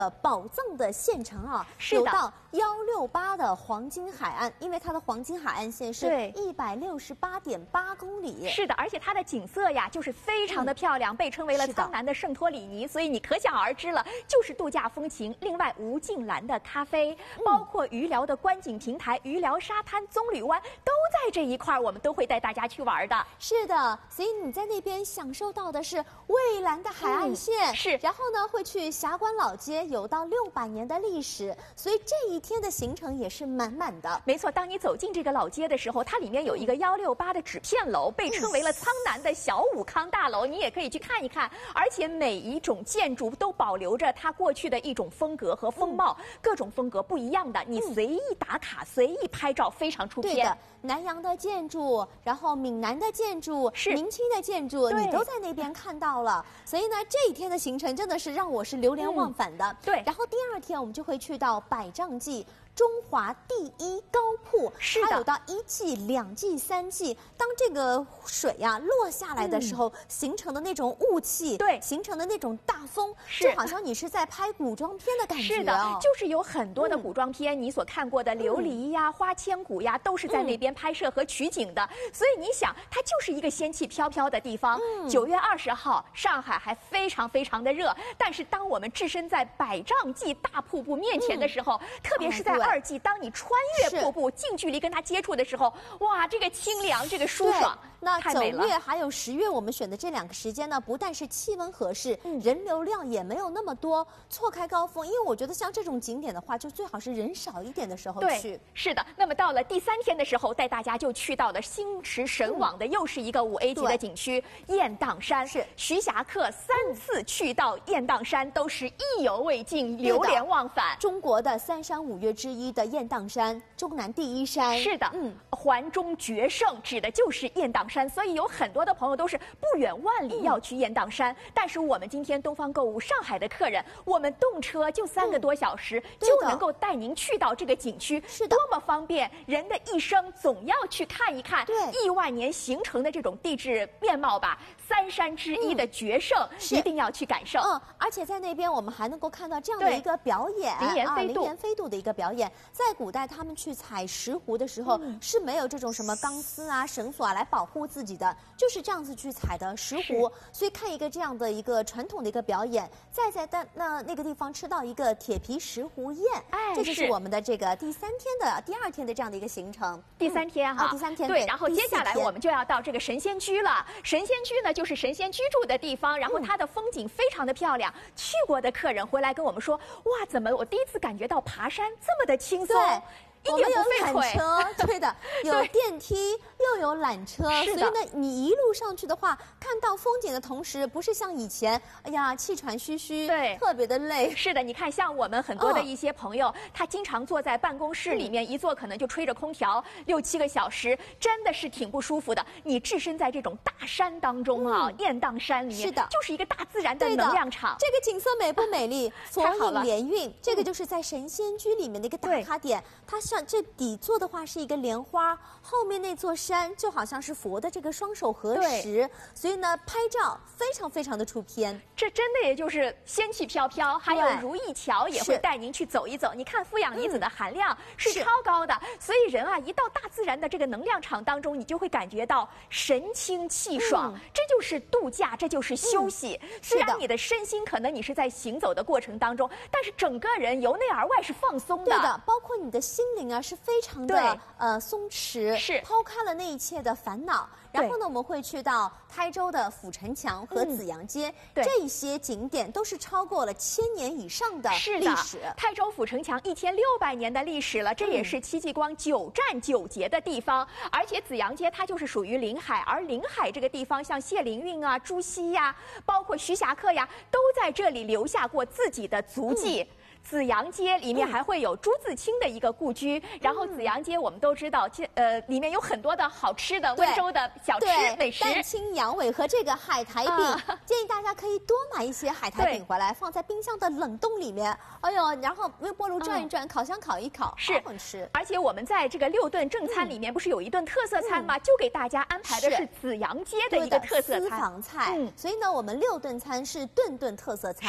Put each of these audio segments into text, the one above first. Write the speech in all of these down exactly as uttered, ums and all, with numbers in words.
呃，宝藏的县城啊， 是的， 有到幺六八的黄金海岸，因为它的黄金海岸线是一百六十八点八公里。 是的，而且它的景色呀，就是非常的漂亮，嗯、被称为了苍南的圣托里尼，所以你可想而知了，就是度假风情。另外，无尽蓝的咖啡，嗯、包括余寮的观景平台、余寮沙滩、棕榈湾，都在这一块，我们都会带大家去玩的。 是的，所以你在那边享受到的是蔚蓝的海岸线， 嗯、是， 然后呢，会去霞关老街。有到六百年的历史，所以这一天的行程也是满满的。 没错，当你走进这个老街的时候，它里面有一个幺六八的纸片楼，被称为了苍南的小武康大楼，你也可以去看一看。而且每一种建筑都保留着它过去的一种风格和风貌，嗯、各种风格不一样的，你随意打卡、嗯、随意拍照，非常出片。 对的，南洋的建筑，然后闽南的建筑，是明清的建筑，你都在那边看到了。所以呢，这一天的行程真的是让我是流连忘返的。嗯对， 然后第二天我们就会去到百丈记，中华第一高瀑， 是的， 它有到一季、两季、三季。当这个水呀、啊、落下来的时候，嗯、形成的那种雾气， 对， 形成的那种大风， 是就好像你是在拍古装片的感觉、哦。 是的，就是有很多的古装片，嗯、你所看过的琉璃呀、嗯、花千骨呀，都是在那边拍摄和取景的。嗯、所以你想，它就是一个仙气飘飘的地方。九、嗯、月二十号，上海还非常非常的热，但是当我们置身在百丈记大瀑布面前的时候，嗯、特别是在二季，当你穿越瀑布近距离跟它接触的时候，哇，这个清凉，这个舒爽， 那九月还有十月，我们选的这两个时间呢，不但是气温合适，嗯、人流量也没有那么多，错开高峰。因为我觉得像这种景点的话，就最好是人少一点的时候去。 是的。那么到了第三天的时候，带大家就去到了心驰神往的，嗯、又是一个五 A 级的景区雁荡山。是徐霞客三次去到雁荡山，都是意犹未尽，流连忘返。 中国的三山五岳之一的雁荡山，中南第一山。 是的，嗯，环中绝胜指的就是雁荡山，所以有很多的朋友都是不远万里要去雁荡山。嗯、但是我们今天东方购物上海的客人，我们动车就三个多小时，嗯、就能够带您去到这个景区， 是的， 多么方便！人的一生总要去看一看亿万年形成的这种地质面貌吧。三山之一的绝胜，嗯、一定要去感受。 嗯，而且在那边我们还能够看到这样的一个表演， 灵岩飞渡， 灵岩飞渡的一个表演。在古代他们去采石斛的时候，嗯、是没有这种什么钢丝啊、绳索啊来保护自己的，就是这样子去采的石斛。所以看一个这样的一个传统的一个表演，再在那那那个地方吃到一个铁皮石斛宴， 哎， 这就是我们的这个第三天的第二天的这样的一个行程。 第三天哈， 嗯、第三天对，然后接下来我们就要到这个神仙居了。神仙居呢，就是神仙居住的地方，然后它的风景非常的漂亮。嗯、去过的客人回来跟我们说，哇，怎么我第一次感觉到爬山这么的轻松？ 我们有缆车，对的，有电梯，又有缆车，所以呢，你一路上去的话，看到风景的同时，不是像以前，哎呀，气喘吁吁， 对， 特别的累。 是的，你看，像我们很多的一些朋友，哦、他经常坐在办公室里面，嗯、一坐可能就吹着空调六七个小时，真的是挺不舒服的。你置身在这种大山当中啊，嗯、雁荡山里面， 是的， 就是一个大自然的能量场。 这个景色美不美丽？佛影连韵，这个就是在神仙居里面的一个打卡点，它是。像这底座的话是一个莲花，后面那座山就好像是佛的这个双手合十，所以呢拍照非常非常的出片。 这真的也就是仙气飘飘，还有如意桥也会带您去走一走。你看负氧离子的含量是超高的，嗯、所以人啊一到大自然的这个能量场当中，你就会感觉到神清气爽，嗯、这就是度假，这就是休息。嗯、虽然你的身心可能你是在行走的过程当中，但是整个人由内而外是放松的。 对的，包括你的心灵啊是非常的呃松弛， 是抛开了那一切的烦恼。然后呢，我们会去到台州的阜城墙和紫阳街，嗯、这些景点都是超过了千年以上的历史。 台州阜城墙一千六百年的历史了，这也是戚继光九战九捷的地方。嗯、而且紫阳街它就是属于临海，而临海这个地方，像谢灵运啊、朱熹呀，包括徐霞客呀，都在这里留下过自己的足迹。嗯紫阳街里面还会有朱自清的一个故居，嗯、然后紫阳街我们都知道，呃，里面有很多的好吃的温州的小吃美食， 蛋清羊尾和这个海苔饼，啊、建议大家可以多买一些海苔饼回来，放在冰箱的冷冻里面。哎呦，然后微波炉转一转，嗯、烤箱烤一烤， 是好吃。 而且我们在这个六顿正餐里面，不是有一顿特色餐吗？嗯、就给大家安排的是紫阳街的一个特色餐， 私房菜。嗯，所以呢，我们六顿餐是顿顿特色餐。 是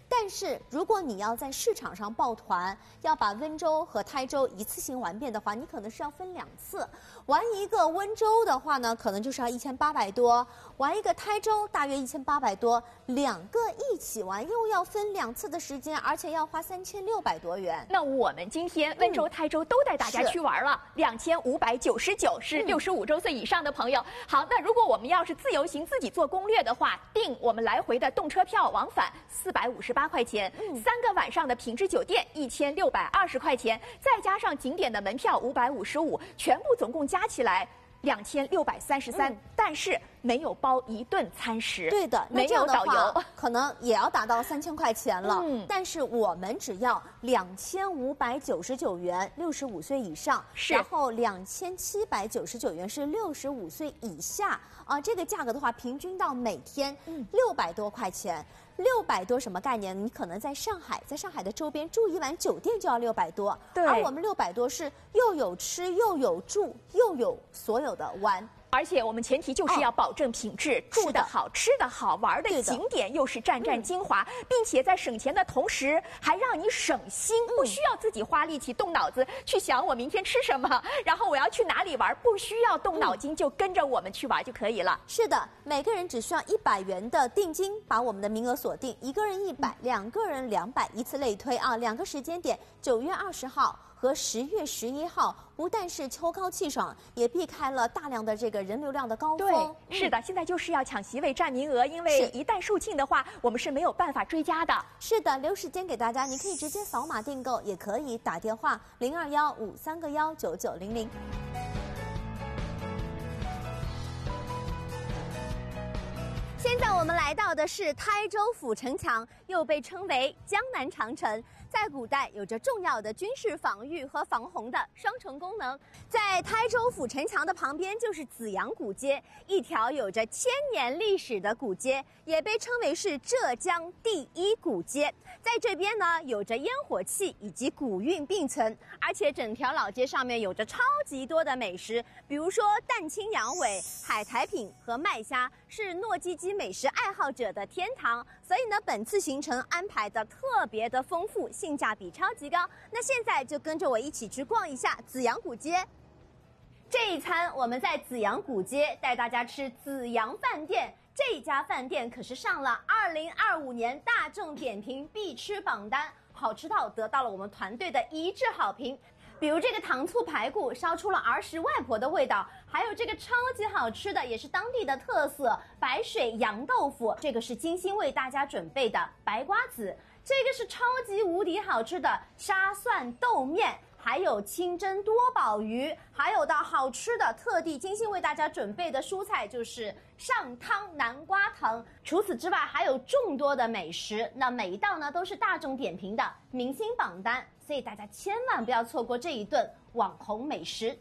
但是如果你要在市场上抱团，要把温州和台州一次性玩遍的话，你可能是要分两次。玩一个温州的话呢，可能就是要一千八百多；玩一个台州大约一千八百多，两个一起玩又要分两次的时间，而且要花三千六百多元。 那我们今天温州、台州都带大家去玩了，两千五百九十九是六十五周岁以上的朋友。好，那如果我们要是自由行自己做攻略的话，订我们来回的动车票往返四百五十八块钱，嗯、三个晚上的品质酒店一千六百二十块钱，再加上景点的门票五百五十五，全部总共加起来两千六百三十三，但是没有包一顿餐食。 对的， 没有导游， 可能也要达到三千块钱了。嗯，但是我们只要两千五百九十九元，六十五岁以上， 是， 然后两千七百九十九元是六十五岁以下啊。这个价格的话，平均到每天六百多块钱。六百多什么概念？你可能在上海，在上海的周边住一晚酒店就要六百多， 对， 而我们六百多是又有吃又有住又有所有的玩。 而且我们前提就是要保证品质，哦、住得好、吃得好、玩的景点又是站站精华，嗯、并且在省钱的同时还让你省心，嗯、不需要自己花力气动脑子去想我明天吃什么，然后我要去哪里玩，不需要动脑筋，嗯、就跟着我们去玩就可以了。 是的，每个人只需要一百元的定金，把我们的名额锁定，一个人一百，嗯、两个人两百，以此类推啊。两个时间点，九月二十号。和十月十一号，不但是秋高气爽，也避开了大量的这个人流量的高峰。 对，嗯、是的，现在就是要抢席位占名额，因为一旦售罄的话，我们是没有办法追加的。 是的，留时间给大家，你可以直接扫码订购，也可以打电话零二幺五三个幺九九零零。现在我们来到的是台州府城墙，又被称为江南长城。在古代有着重要的军事防御和防洪的双重功能。在台州府城墙的旁边就是紫阳古街，一条有着千年历史的古街，也被称为是浙江第一古街。在这边呢，有着烟火气以及古韵并存，而且整条老街上面有着超级多的美食，比如说蛋清羊尾、海苔饼和麦虾，是糯叽叽美食爱好者的天堂。所以呢，本次行程安排的特别的丰富，性价比超级高。那现在就跟着我一起去逛一下紫阳古街。这一餐我们在紫阳古街带大家吃紫阳饭店，这家饭店可是上了二零二五年大众点评必吃榜单，好吃到得到了我们团队的一致好评。比如这个糖醋排骨烧出了儿时外婆的味道，还有这个超级好吃的也是当地的特色白水羊豆腐，这个是精心为大家准备的白瓜子，这个是超级无敌好吃的沙蒜豆面，还有清蒸多宝鱼，还有到好吃的特地精心为大家准备的蔬菜就是上汤南瓜藤。除此之外还有众多的美食，那每一道呢都是大众点评的明星榜单，所以大家千万不要错过这一顿网红美食。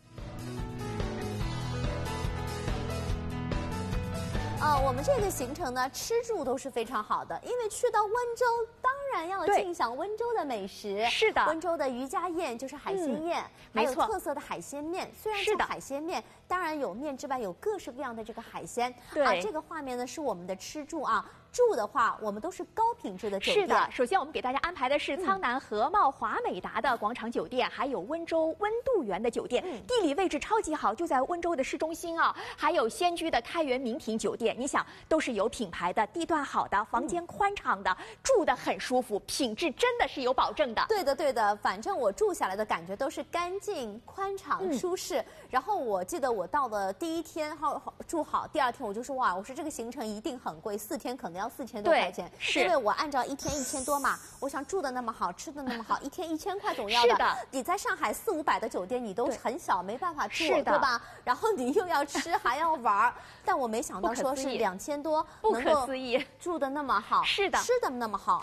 呃，我们这个行程呢，吃住都是非常好的，因为去到温州，当然要尽享温州的美食。是的，温州的渔家宴就是海鲜宴，嗯、还有特色的海鲜面。虽然是海鲜面，当然有面之外，有各式各样的这个海鲜。对啊，这个画面呢是我们的吃住啊。住的话，我们都是高品质的酒店。 是的，首先我们给大家安排的是苍南和茂华美达的广场酒店，嗯、还有温州温度园的酒店，嗯、地理位置超级好，就在温州的市中心啊。还有仙居的开元名庭酒店，你想都是有品牌的，地段好的，房间宽敞的，嗯、住得很舒服，品质真的是有保证的。 对的，对的，反正我住下来的感觉都是干净、宽敞、嗯、舒适。然后我记得我到了第一天好住好，第二天我就说哇，我说这个行程一定很贵，四天可能要四千多块钱，是因为我按照一天一千多嘛，我想住的那么好，吃的那么好，一天一千块总要的。是的，你在上海四五百的酒店，你都很小，没办法住，对吧？然后你又要吃还要玩，但我没想到说是两千多， 不可思议， 住的那么好， 是的， 吃的那么好，因为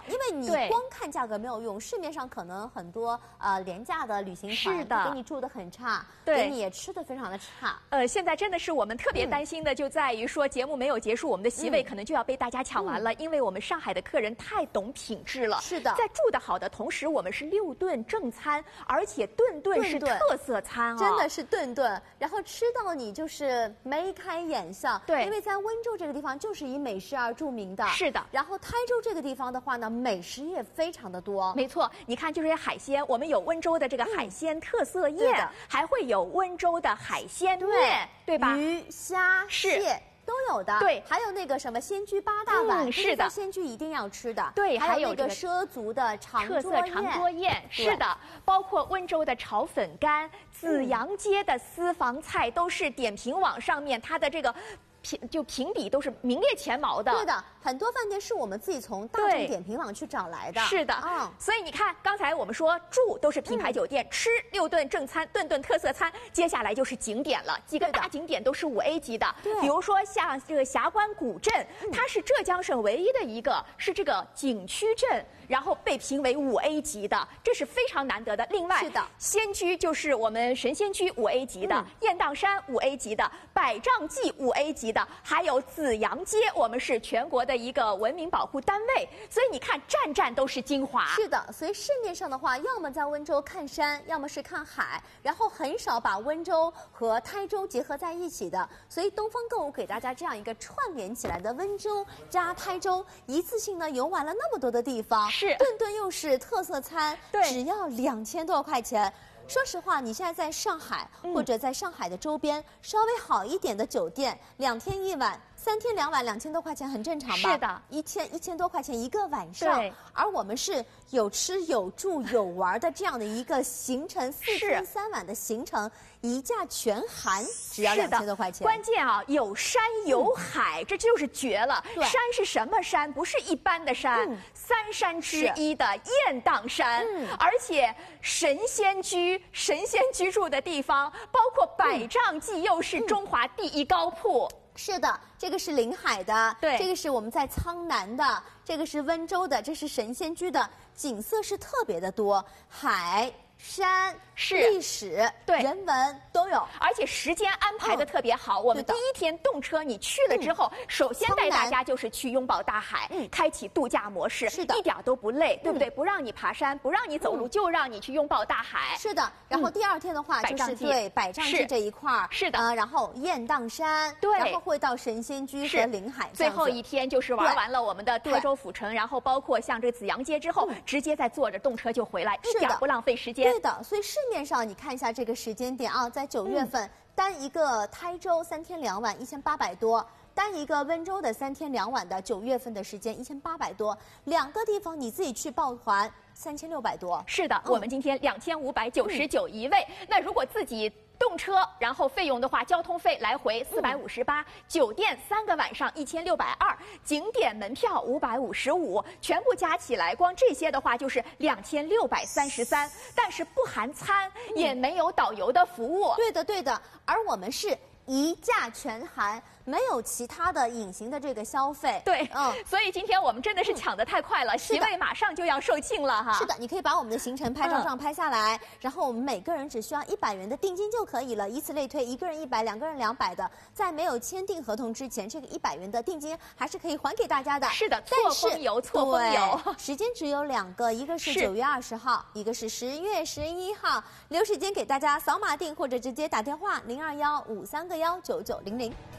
你光看价格没有用，市面上可能很多呃廉价的旅行团， 是的， 给你住的很差， 对， 给你也吃的非常的差。 呃，现在真的是我们特别担心的，就在于说节目没有结束，我们的席位可能就要被大家抢完了，嗯、因为我们上海的客人太懂品质了。 是的， 在住的好的同时，我们是六顿正餐，而且顿顿是特色餐哦， 真的是顿顿，然后吃到你就是眉开眼笑。 对， 因为在温州这个地方就是以美食而著名的。 是的， 然后台州这个地方的话呢，美食也非常的多。 没错，你看就是海鲜，我们有温州的这个海鲜特色宴，嗯、还会有温州的海鲜面，对吧？ 鱼虾蟹。都有的， 对， 还有那个什么鲜居八大碗， 嗯、是的， 鲜居一定要吃的， 对， 还有那个畲族的长特色长桌宴，是的，包括温州的炒粉干、紫阳街的私房菜，都是点评网上面它的这个。评就评比都是名列前茅的， 对的，很多饭店是我们自己从大众点评网去找来的， 是的，嗯，所以你看，刚才我们说住都是品牌酒店，嗯、吃六顿正餐，顿顿特色餐，接下来就是景点了，几个大景点都是五 A 级的， 对， 比如说像这个霞关古镇，嗯、它是浙江省唯一的一个是这个景区镇，然后被评为五 A 级的，这是非常难得的。另外， 是的， 仙居就是我们神仙居五 A 级的，嗯、雁荡山五 A 级的，百丈记五 A 级的，还有紫阳街，我们是全国的一个文明保护单位，所以你看，站站都是精华。 是的，所以市面上的话，要么在温州看山，要么是看海，然后很少把温州和台州结合在一起的。所以东方购物给大家这样一个串联起来的温州加台州，一次性呢游玩了那么多的地方， 是顿顿又是特色餐， 对， 只要两千多块钱。说实话，你现在在上海、嗯、或者在上海的周边稍微好一点的酒店，两天一晚、三天两晚，两千多块钱很正常吧？ 是的， 一千一千多块钱一个晚上。 对， 而我们是有吃有住有玩的这样的一个行程，四天三晚的行程，一价全含，只要两千多块钱。 关键啊，有山有海，嗯、这就是绝了。山是什么山？不是一般的山，嗯、三山之一的雁荡山，嗯、而且神仙居。神仙居住的地方，包括百丈记，又是中华第一高铺。 嗯、是的，这个是临海的， 对， 这个是我们在苍南的，这个是温州的，这是神仙居的，景色是特别的多，海。山是历史对人文都有， 而且时间安排的特别好。嗯、我们第一天动车，你去了之后，嗯、首先带大家就是去拥抱大海，嗯、开启度假模式， 是的， 一点都不累，对不对？嗯、不让你爬山，不让你走路，嗯、就让你去拥抱大海。 是的。然后第二天的话，嗯、就是对百丈记这一块儿， 是的。 呃，然后雁荡山， 对， 然后会到神仙居和临海。 最后一天就是玩完了我们的台州府城，然后包括像这个紫阳街之后，直接再坐着动车就回来，一点不浪费时间。 对的，所以市面上你看一下这个时间点啊，在九月份，嗯、单一个台州三天两晚一千八百多，单一个温州的三天两晚的九月份的时间一千八百多，两个地方你自己去报团三千六百多。 是的，嗯、我们今天两千五百九十九一位。嗯、那如果自己动车，然后费用的话，交通费来回四百五十八，酒店三个晚上一千六百二，景点门票五百五十五，全部加起来，光这些的话就是两千六百三十三，但是不含餐，嗯、也没有导游的服务。 对的，对的，而我们是一价全含。没有其他的隐形的这个消费， 对，嗯，所以今天我们真的是抢得太快了，席位马上就要售罄了哈。 是的，你可以把我们的行程拍照上拍下来，嗯、然后我们每个人只需要一百元的定金就可以了，以此类推，一个人一百，两个人两百的，在没有签订合同之前，这个一百元的定金还是可以还给大家的。 是的，错峰游，错峰游， 时间只有两个，一个是九月二十号，一个是十月十一号，留时间给大家扫码订或者直接打电话零二幺五三个幺九九零零。